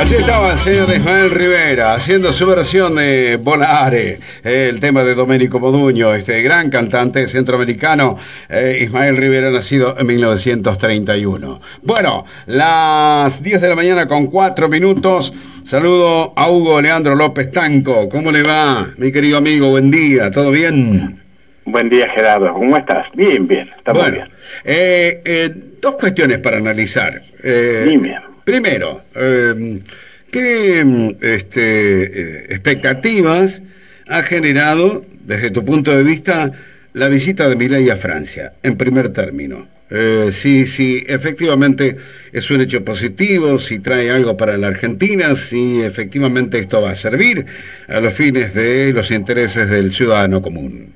Allí estaba el señor Ismael Rivera haciendo su versión de Volare, el tema de Domenico Modugno, este gran cantante centroamericano, Ismael Rivera, nacido en 1931. Bueno, las 10 de la mañana con 4 minutos. Saludo a Hugo Leandro López Tanco. ¿Cómo le va, mi querido amigo? Buen día, ¿todo bien? Buen día, Gerardo. ¿Cómo estás? Bien, bien. Estamos bien. Dos cuestiones para analizar. Dime. Primero, ¿qué expectativas ha generado, desde tu punto de vista, la visita de Milei a Francia, en primer término? Si efectivamente es un hecho positivo, si trae algo para la Argentina, si efectivamente esto va a servir a los fines de los intereses del ciudadano común.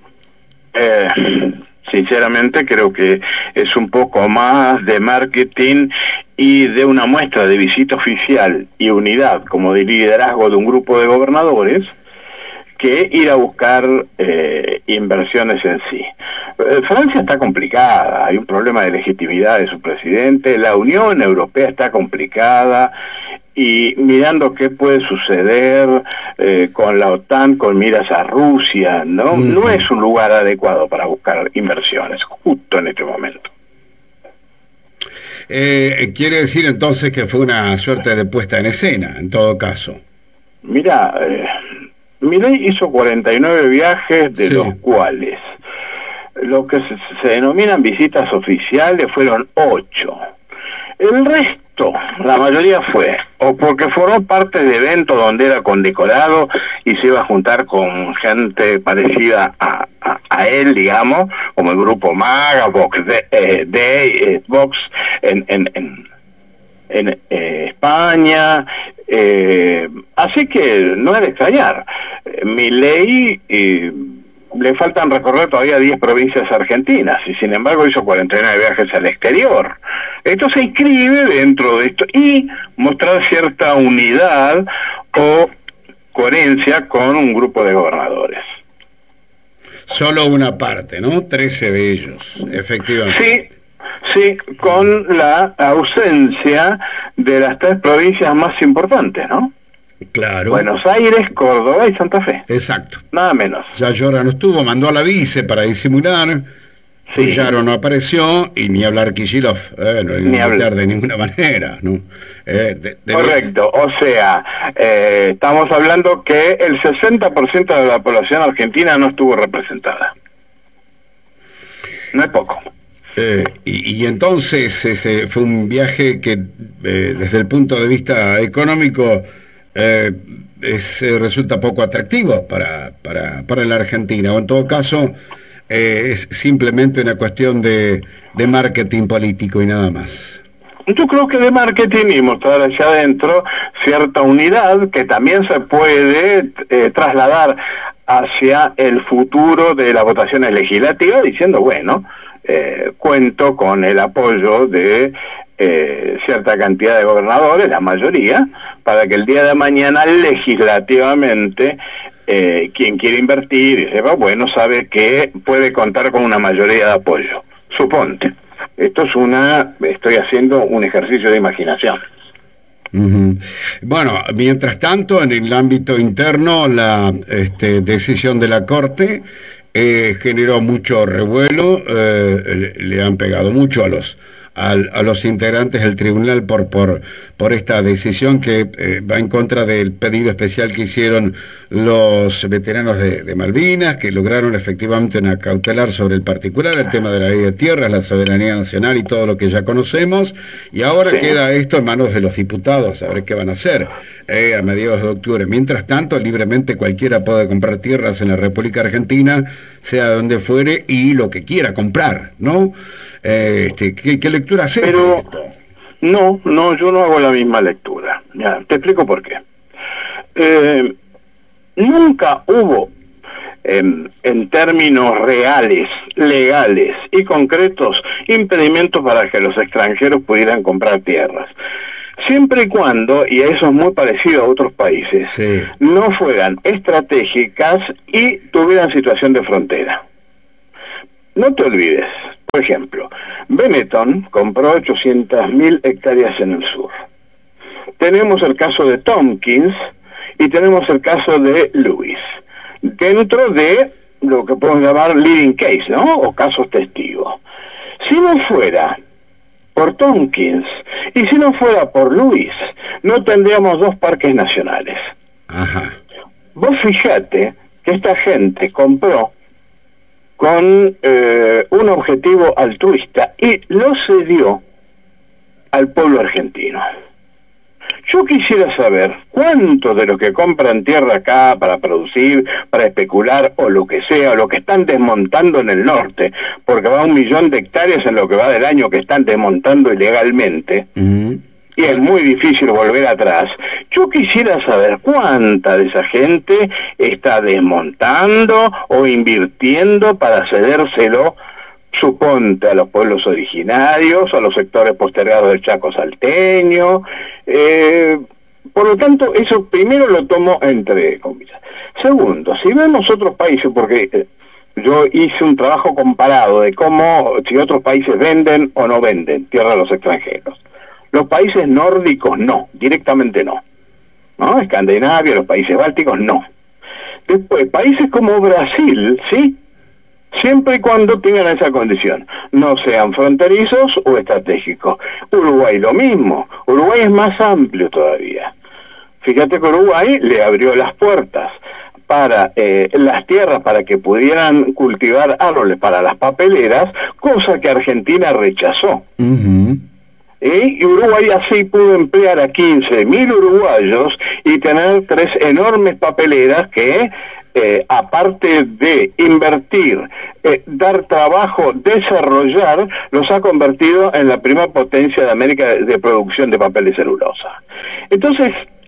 Sinceramente creo que es un poco más de marketing y de una muestra de visita oficial y unidad como de liderazgo de un grupo de gobernadores que ir a buscar inversiones en sí. Francia está complicada, hay un problema de legitimidad de su presidente, la Unión Europea está complicada, y mirando qué puede suceder con la OTAN, con miras a Rusia, ¿no? No es un lugar adecuado para buscar inversiones, justo en este momento. Quiere decir entonces que fue una suerte de puesta en escena, en todo caso. Mira, Milei hizo 49 viajes, de los cuales lo que se denominan visitas oficiales fueron 8. El resto, la mayoría fue o porque formó parte de eventos donde era condecorado y se iba a juntar con gente parecida a él, digamos, como el grupo MAGA, Vox Vox en España, así que no es de extrañar. Milei le faltan recorrer todavía 10 provincias argentinas y sin embargo hizo 49 viajes al exterior. Esto se inscribe dentro de esto y mostrar cierta unidad o coherencia con un grupo de gobernadores. Solo una parte, ¿no? 13 de ellos, efectivamente. Sí, con la ausencia de las 3 provincias más importantes, ¿no? Claro. Buenos Aires, Córdoba y Santa Fe. Exacto. Nada menos. Ya Llora no estuvo, mandó a la vice para disimular. Sí. Puyaro no apareció y ni hablar Kicillof, no ni hablar de ninguna manera, ¿no? Correcto, o sea, estamos hablando que el 60% de la población argentina no estuvo representada. No es poco. Y entonces fue un viaje que desde el punto de vista económico resulta poco atractivo para la Argentina, o en todo caso es simplemente una cuestión de marketing político y nada más. Yo creo que de marketing y mostrar hacia adentro cierta unidad que también se puede trasladar hacia el futuro de las votaciones legislativas, diciendo, bueno, cuento con el apoyo de cierta cantidad de gobernadores, la mayoría, para que el día de mañana legislativamente quien quiere invertir y sepa, bueno, sabe que puede contar con una mayoría de apoyo. Suponte. Esto es estoy haciendo un ejercicio de imaginación. Bueno, mientras tanto, en el ámbito interno, la decisión de la Corte generó mucho revuelo, le han pegado mucho a los integrantes del tribunal por esta decisión que va en contra del pedido especial que hicieron los veteranos de Malvinas, que lograron efectivamente una cautelar sobre el particular, el tema de la ley de tierras, la soberanía nacional y todo lo que ya conocemos, y ahora queda esto en manos de los diputados, a ver qué van a hacer a mediados de octubre. Mientras tanto, libremente cualquiera puede comprar tierras en la República Argentina, sea donde fuere, y lo que quiera comprar, ¿no? ¿Qué lectura haces? Pero no, yo no hago la misma lectura. Ya, te explico por qué. Nunca hubo, en términos reales, legales y concretos, impedimentos para que los extranjeros pudieran comprar tierras. Siempre y cuando, y eso es muy parecido a otros países, no fueran estratégicas y tuvieran situación de frontera. No te olvides, por ejemplo, Benetton compró 800.000 hectáreas en el sur. tenemos el caso de Tompkins y tenemos el caso de Lewis, dentro de lo que podemos llamar leading case, ¿no? O casos testigos. Si no fuera por Tompkins y si no fuera por Lewis, no tendríamos dos parques nacionales. Ajá. Vos fijate que esta gente compró con un objetivo altruista y lo cedió al pueblo argentino. Yo quisiera saber cuántos de los que compran tierra acá para producir, para especular o lo que sea, o lo que están desmontando en el norte, porque va 1 millón de hectáreas en lo que va del año que están desmontando ilegalmente, y es muy difícil volver atrás. Yo quisiera saber cuánta de esa gente está desmontando o invirtiendo para cedérselo, suponte, a los pueblos originarios, a los sectores postergados del Chaco salteño. Por lo tanto, eso primero lo tomo entre comillas. Segundo, si vemos otros países, porque yo hice un trabajo comparado de cómo, si otros países venden o no venden tierra a los extranjeros. Los países nórdicos no, directamente no. ¿No? Escandinavia, los países bálticos no. Después, países como Brasil, ¿sí? Siempre y cuando tengan esa condición, no sean fronterizos o estratégicos. Uruguay lo mismo, Uruguay es más amplio todavía. Fíjate que Uruguay le abrió las puertas para las tierras para que pudieran cultivar árboles para las papeleras, cosa que Argentina rechazó. Y Uruguay así pudo emplear a 15.000 uruguayos y tener 3 enormes papeleras que, aparte de invertir, dar trabajo, desarrollar, los ha convertido en la primera potencia de América de producción de papel y celulosa. Entonces,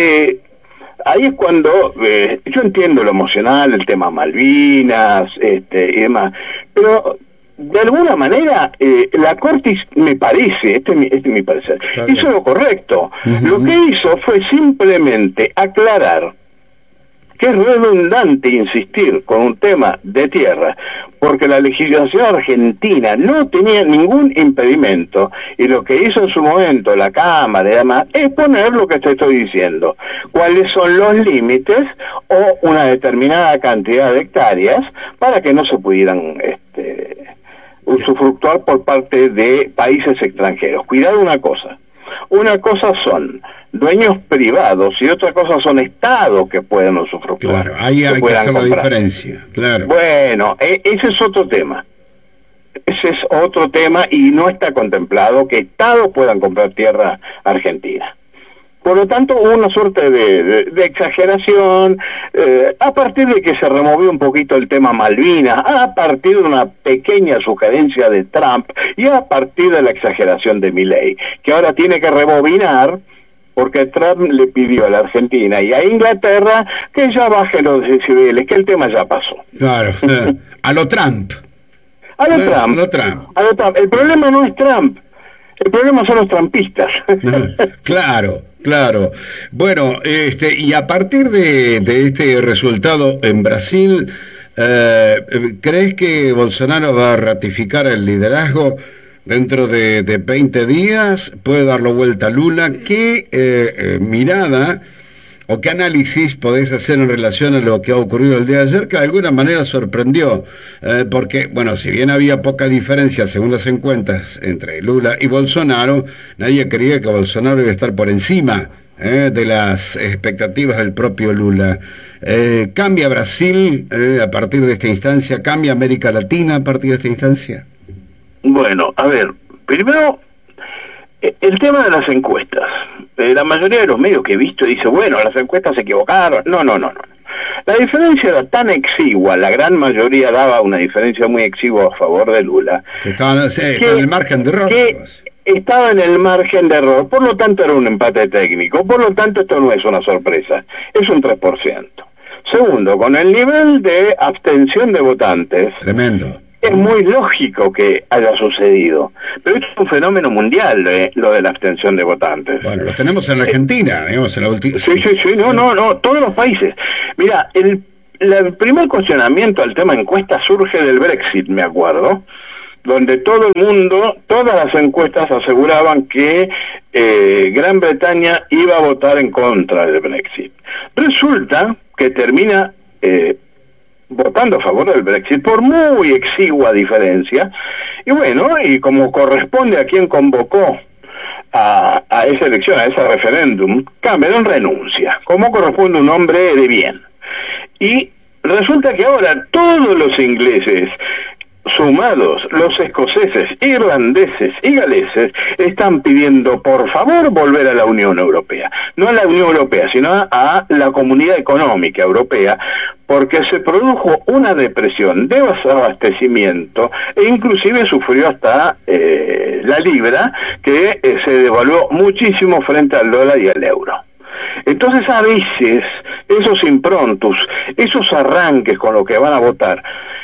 ahí es cuando yo entiendo lo emocional, el tema Malvinas, y demás, pero de alguna manera la Corte, me parece, este es mi parecer, hizo lo correcto. Lo que hizo fue simplemente aclarar que es redundante insistir con un tema de tierra, porque la legislación argentina no tenía ningún impedimento, y lo que hizo en su momento la Cámara y demás es poner lo que te estoy diciendo, cuáles son los límites o una determinada cantidad de hectáreas para que no se pudieran usufructuar por parte de países extranjeros. Cuidado una cosa son dueños privados y otra cosa son estados que pueden usufructuar. Claro, ahí hay que hacer la diferencia, claro. Bueno, ese es otro tema. Ese es otro tema y no está contemplado que estados puedan comprar tierra argentina. Por lo tanto, hubo una suerte de exageración, a partir de que se removió un poquito el tema Malvinas, a partir de una pequeña sugerencia de Trump y a partir de la exageración de Milei, que ahora tiene que rebobinar porque Trump le pidió a la Argentina y a Inglaterra que ya bajen los decibeles, que el tema ya pasó. Claro, a lo Trump. A lo Trump. El problema no es Trump, el problema son los trumpistas. Claro. Bueno, y a partir de este resultado en Brasil, ¿crees que Bolsonaro va a ratificar el liderazgo dentro de 20 días? ¿Puede darlo vuelta a Lula? ¿Qué mirada o qué análisis podés hacer en relación a lo que ha ocurrido el día de ayer, que de alguna manera sorprendió? Porque, bueno, si bien había poca diferencia según las encuestas entre Lula y Bolsonaro, nadie creía que Bolsonaro iba a estar por encima de las expectativas del propio Lula. ¿Cambia Brasil a partir de esta instancia? ¿Cambia América Latina a partir de esta instancia? Bueno, a ver, primero, el tema de las encuestas. La mayoría de los medios que he visto dice, bueno, las encuestas se equivocaron. No. La diferencia era tan exigua, la gran mayoría daba una diferencia muy exigua a favor de Lula. Estaba en el margen de error. Estaba en el margen de error, por lo tanto era un empate técnico, por lo tanto esto no es una sorpresa, es un 3%. Segundo, con el nivel de abstención de votantes... Tremendo. Es muy lógico que haya sucedido, pero esto es un fenómeno mundial, lo de la abstención de votantes. Bueno, lo tenemos en Argentina, digamos, en la última... Sí, no, todos los países. Mira, el primer cuestionamiento al tema encuesta surge del Brexit, me acuerdo, donde todo el mundo, todas las encuestas aseguraban que Gran Bretaña iba a votar en contra del Brexit. Resulta que termina votando a favor del Brexit por muy exigua diferencia, y bueno, y como corresponde a quien convocó a esa elección, a ese referéndum, Cameron renuncia, como corresponde a un hombre de bien. Y resulta que ahora todos los ingleses, sumados los escoceses, irlandeses y galeses, están pidiendo por favor volver a la Unión Europea. No a la Unión Europea, sino a la Comunidad Económica Europea, porque se produjo una depresión, desabastecimiento, e inclusive sufrió hasta la libra, que se devaluó muchísimo frente al dólar y al euro. Entonces a veces esos improntus, esos arranques con lo que van a votar,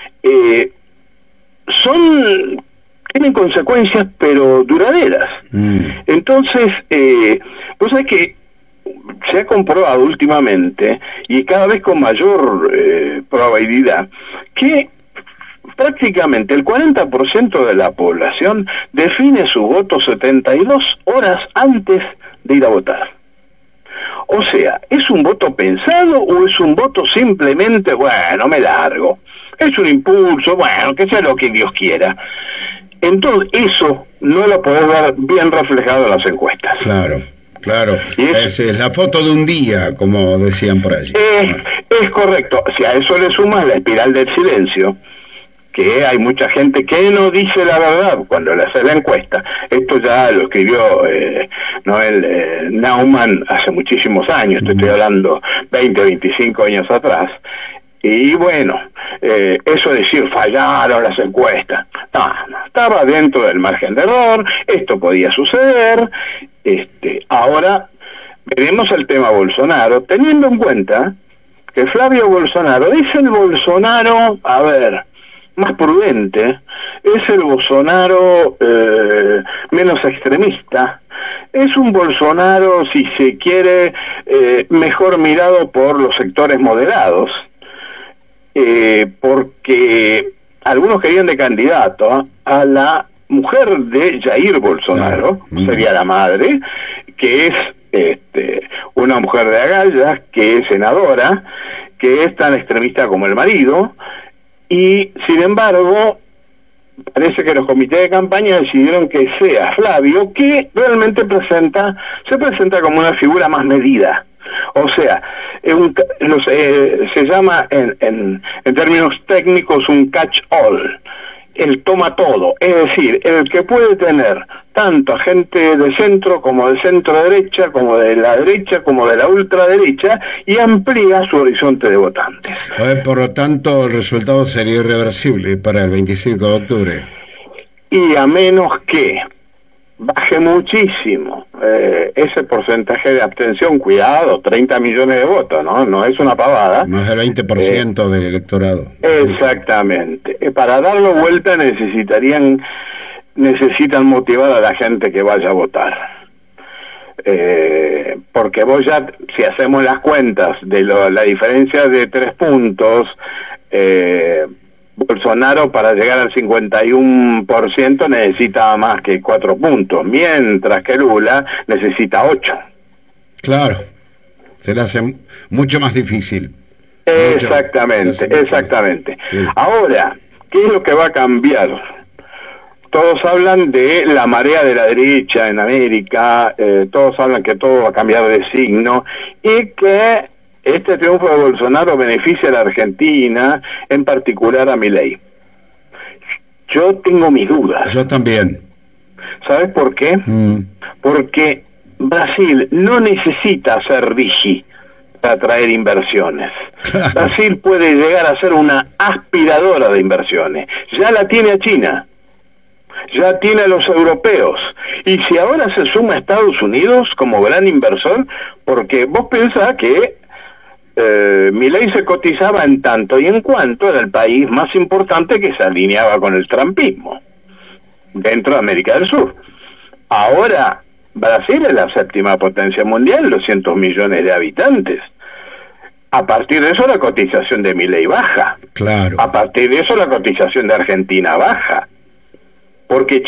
tienen consecuencias pero duraderas. Entonces, vos sabés que se ha comprobado últimamente, y cada vez con mayor probabilidad, que prácticamente el 40% de la población define su voto 72 horas antes de ir a votar. O sea, ¿es un voto pensado o es un voto simplemente, bueno, me largo? Es un impulso, bueno, que sea lo que Dios quiera. Entonces, eso no lo podés ver bien reflejado en las encuestas. Claro, claro. Es la foto de un día, como decían por allí. Es correcto. Si a eso le sumas la espiral del silencio, que hay mucha gente que no dice la verdad cuando le hace la encuesta. Esto ya lo escribió Noel Naumann hace muchísimos años, te estoy hablando 20, 25 años atrás. Y bueno, eso de decir fallaron las encuestas, no, estaba dentro del margen de error, esto podía suceder. Ahora veremos el tema Bolsonaro, teniendo en cuenta que Flavio Bolsonaro es el Bolsonaro, a ver, más prudente, es el Bolsonaro menos extremista, es un Bolsonaro, si se quiere, mejor mirado por los sectores moderados, porque algunos querían de candidato a la mujer de Jair Bolsonaro, sería la madre, que es una mujer de agallas, que es senadora, que es tan extremista como el marido, y sin embargo parece que los comités de campaña decidieron que sea Flavio, que realmente se presenta como una figura más medida. O sea, se llama en términos técnicos un catch-all, el toma todo, es decir, el que puede tener tanto a gente de centro como de centro-derecha, como de la derecha, como de la ultraderecha, y amplía su horizonte de votantes. Por lo tanto, el resultado sería irreversible para el 25 de octubre. Y a menos que baje muchísimo ese porcentaje de abstención, cuidado, 30 millones de votos, no es una pavada. Más del 20% del electorado. Exactamente. Para darlo vuelta necesitan motivar a la gente que vaya a votar. Porque vos ya, si hacemos las cuentas de la diferencia de 3 puntos, Bolsonaro para llegar al 51% necesita más que 4 puntos, mientras que Lula necesita 8. Claro, se le hace mucho más difícil. Exactamente, exactamente. Sí. Ahora, ¿qué es lo que va a cambiar? Todos hablan de la marea de la derecha en América, todos hablan que todo va a cambiar de signo, y que este triunfo de Bolsonaro beneficia a la Argentina, en particular a Milei. Yo tengo mis dudas. Yo también. ¿Sabes por qué? Porque Brasil no necesita hacer digi para atraer inversiones. Brasil puede llegar a ser una aspiradora de inversiones. Ya la tiene a China, ya tiene a los europeos, y si ahora se suma a Estados Unidos como gran inversor, porque vos pensás que Milei se cotizaba en tanto y en cuanto era el país más importante que se alineaba con el trumpismo dentro de América del Sur. Ahora Brasil es la 7ª potencia mundial, 200 millones de habitantes. A partir de eso la cotización de Milei baja. Claro. A partir de eso la cotización de Argentina baja. porque